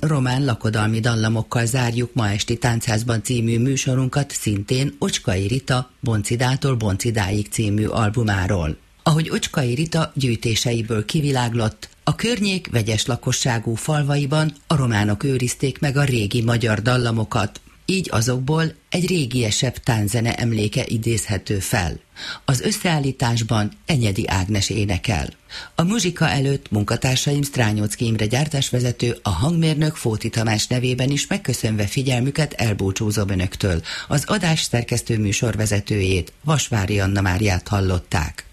román lakodalmi dallamokkal zárjuk ma esti Táncházban című műsorunkat, szintén Ocskai Rita Boncidától Boncidáig című albumáról. Ahogy Ocskai Rita gyűjtéseiből kiviláglott, a környék vegyes lakosságú falvaiban a románok őrizték meg a régi magyar dallamokat, így azokból egy régiesebb tánzene emléke idézhető fel. Az összeállításban Enyedi Ágnes énekel. A muzsika előtt munkatársaim Strányocki Imre gyártásvezető, a hangmérnök Fóti Tamás nevében is megköszönve figyelmüket elbúcsúzom önöktől. Az adás szerkesztő műsorvezetőjét, Vasvári Anna Máriát hallották.